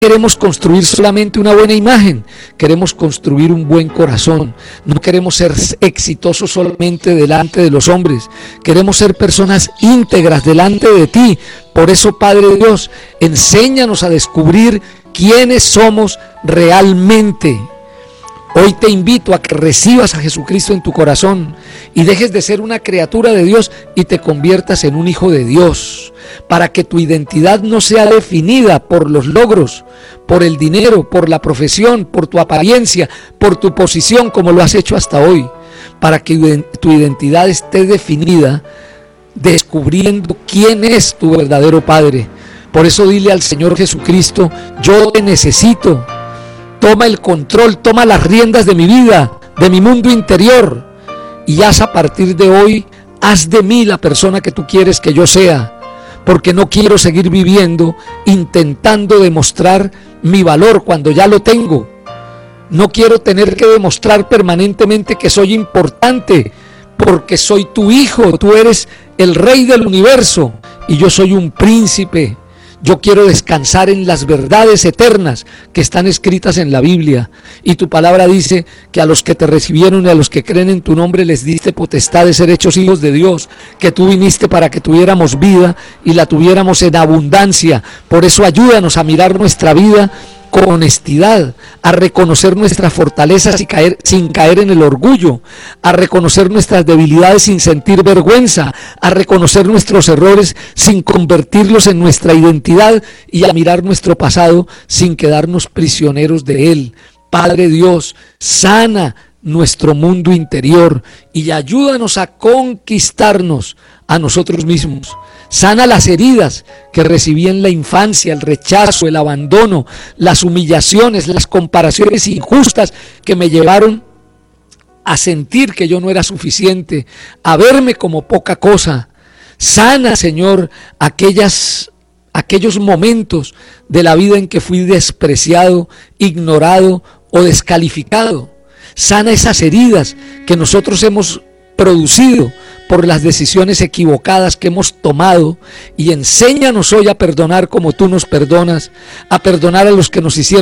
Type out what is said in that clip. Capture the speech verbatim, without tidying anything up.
queremos construir solamente una buena imagen, queremos construir un buen corazón. No queremos ser exitosos solamente delante de los hombres, queremos ser personas íntegras delante de ti. Por eso, Padre Dios, enséñanos a descubrir quiénes somos realmente. Hoy te invito a que recibas a Jesucristo en tu corazón y dejes de ser una criatura de Dios y te conviertas en un hijo de Dios, para que tu identidad no sea definida por los logros, por el dinero, por la profesión, por tu apariencia, por tu posición, como lo has hecho hasta hoy, para que tu identidad esté definida descubriendo quién es tu verdadero Padre. Por eso dile al Señor Jesucristo: yo te necesito. Toma el control, toma las riendas de mi vida, de mi mundo interior, y haz a partir de hoy, haz de mí la persona que tú quieres que yo sea, porque no quiero seguir viviendo intentando demostrar mi valor cuando ya lo tengo. No quiero tener que demostrar permanentemente que soy importante, porque soy tu hijo, tú eres el rey del universo y yo soy un príncipe. Yo quiero descansar en las verdades eternas que están escritas en la Biblia. Y tu palabra dice que a los que te recibieron y a los que creen en tu nombre les diste potestad de ser hechos hijos de Dios, que tú viniste para que tuviéramos vida y la tuviéramos en abundancia. Por eso ayúdanos a mirar nuestra vida con honestidad, a reconocer nuestras fortalezas y caer, sin caer en el orgullo, a reconocer nuestras debilidades sin sentir vergüenza, a reconocer nuestros errores sin convertirlos en nuestra identidad y a mirar nuestro pasado sin quedarnos prisioneros de él. Padre Dios, sana nuestro mundo interior y ayúdanos a conquistarnos a nosotros mismos. Sana las heridas que recibí en la infancia, el rechazo, el abandono, las humillaciones, las comparaciones injustas que me llevaron a sentir que yo no era suficiente, a verme como poca cosa. Sana, Señor, aquellas, aquellos momentos de la vida en que fui despreciado, ignorado o descalificado. Sana esas heridas que nosotros hemos producido por las decisiones equivocadas que hemos tomado, y enséñanos hoy a perdonar como tú nos perdonas, a perdonar a los que nos hicieron